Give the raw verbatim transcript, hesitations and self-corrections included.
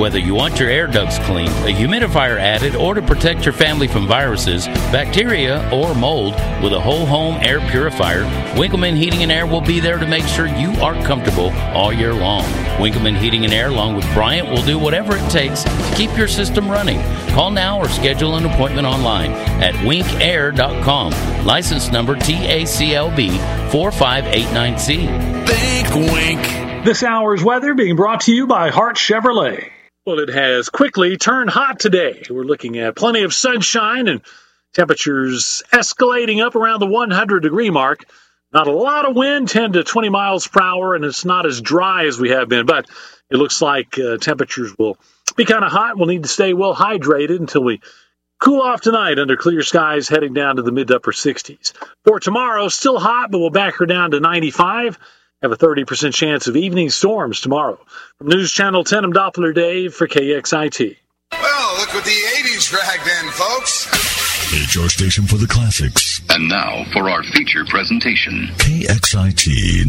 Whether you want your air ducts cleaned, a humidifier added, or to protect your family from viruses, bacteria, or mold with a whole home air purifier, Winkleman Heating and Air will be there to make sure you are comfortable all year long. Winkleman Heating and Air, along with Bryant, will do whatever it takes to keep your system running. Call now or schedule an appointment online at wink air dot com. License number T A C L B four five eight nine C. Think Wink. This hour's weather being brought to you by Hart Chevrolet. Well, it has quickly turned hot today. We're looking at plenty of sunshine and temperatures escalating up around the one hundred degree mark. Not a lot of wind, ten to twenty miles per hour, and it's not as dry as we have been, but it looks like uh, temperatures will be kind of hot. We'll need to stay well hydrated until we cool off tonight under clear skies, heading down to the mid to upper sixties. For tomorrow, still hot, but we'll back her down to ninety-five. Have a thirty percent chance of evening storms tomorrow. From News Channel ten, I'm Doppler Dave for K X I T. Well, look what the eighties dragged in, folks. It's your station for the classics. And now for our feature presentation. K X I T